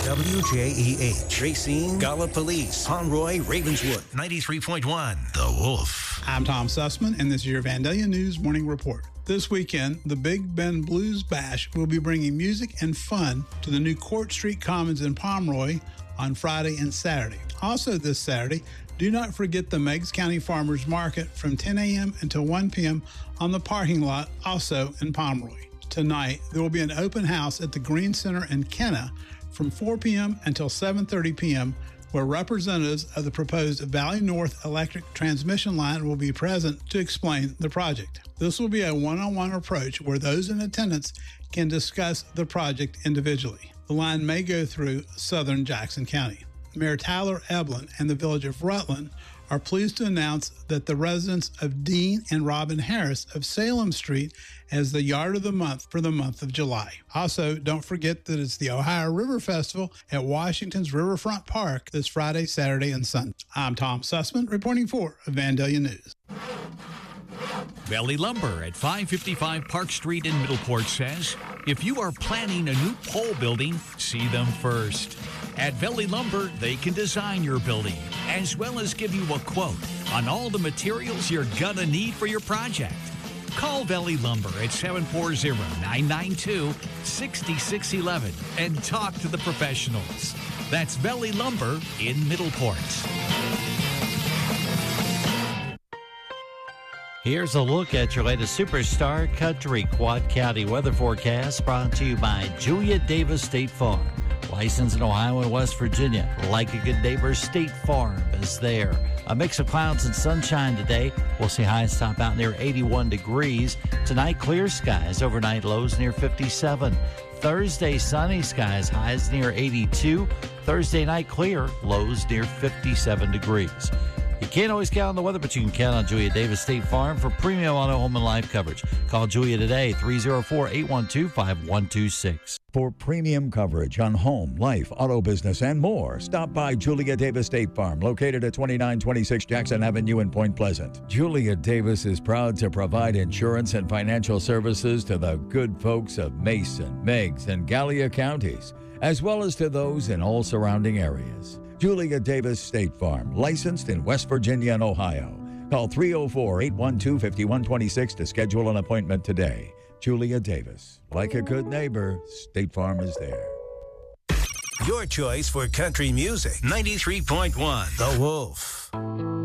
WJEH, Racine, Gallipolis, Conroy, Ravenswood, 93.1, The Wolf. I'm Tom Sussman, and this is your Vandalia News Morning Report. This weekend, the Big Bend Blues Bash will be bringing music and fun to the new Court Street Commons in Pomeroy on Friday and Saturday. Also this Saturday, do not forget the Meigs County Farmers Market from 10 a.m. until 1 p.m. on the parking lot, also in Pomeroy. Tonight, there will be an open house at the Green Center in Kenna from 4 p.m. until 7:30 p.m., where representatives of the proposed Valley North electric transmission line will be present to explain the project. This will be a one-on-one approach where those in attendance can discuss the project individually. The line may go through southern Jackson County. Mayor Tyler Eblin and the Village of Rutland are pleased to announce that the residents of Dean and Robin Harris of Salem Street as the Yard of the Month for the month of July. Also, don't forget that it's the Ohio River Festival at Washington's Riverfront Park this Friday, Saturday, and Sunday. I'm Tom Sussman reporting for Vandalia News. Valley Lumber at 555 Park Street in Middleport says, if you are planning a new pole building, see them first. At Valley Lumber, they can design your building, as well as give you a quote on all the materials you're gonna need for your project. Call Valley Lumber at 740-992-6611 and talk to the professionals. That's Valley Lumber in Middleport. Here's a look at your latest Superstar Country Quad County weather forecast brought to you by Julia Davis State Farm. Licensed in Ohio and West Virginia. Like a good neighbor, State Farm is there. A mix of clouds and sunshine today. We'll see highs top out near 81 degrees. Tonight, clear skies. Overnight lows near 57. Thursday, sunny skies. Highs near 82. Thursday night, clear. Lows near 57 degrees. You can't always count on the weather, but you can count on Julia Davis State Farm for premium auto, home, and life coverage. Call Julia today, 304-812-5126. For premium coverage on home, life, auto business, and more, stop by Julia Davis State Farm, located at 2926 Jackson Avenue in Point Pleasant. Julia Davis is proud to provide insurance and financial services to the good folks of Mason, Meigs, and Gallia counties, as well as to those in all surrounding areas. Julia Davis State Farm, licensed in West Virginia and Ohio. Call 304-812-5126 to schedule an appointment today. Julia Davis. Like a good neighbor, State Farm is there. Your choice for country music, 93.1, The Wolf.